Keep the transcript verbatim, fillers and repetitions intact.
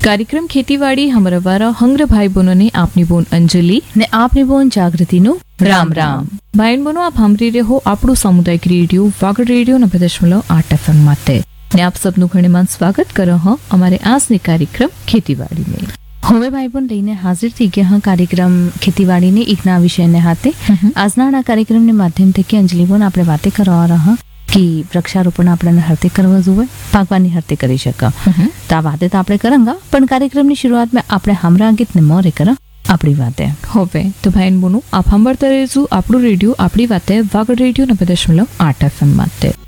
कार्यक्रम खेतीवाड़ी हमारा वारा हंग्र भाई बहनों ने आपनी बोन अंजलि ने आपनी बोन जागृति नो राम राम भाई बहनों आप हमरी रहो આપણું સામુદાયિક રેડિયો વાગડ રેડિયો નવે દશમલવ આઠ એફએમ માટે ને આપ સબનું ઘણીમાન સ્વાગત કરો હ અમારે આજની કાર્યક્રમ ખેતીવાડી में હવે ભાઈ પણ લઈને હાજર થઈ ગયા હા કાર્યક્રમ ખેતીવાડીની એક ના વિષયને હાથે આજના આ કાર્યક્રમને માધ્યમથી કે અંજલિ બોન આપણે વાતે કરવા રહ્યા કે વૃક્ષારોપણ આપણને હરતે કરવા જોઈએ પાકવાની હરતે કરી શકે તો આ વાતે તો આપણે કરંગા પણ કાર્યક્રમની શરૂઆતમાં આપણે હમરા ગીતને મોરે કરા આપણી વાતે હવે તો ભાઈ બોનું આપ સાંભળતા રહેજો આપણું રેડિયો આપણી વાતે વાગડ રેડિયો નવે દશમલવ આઠ એફએમ માટે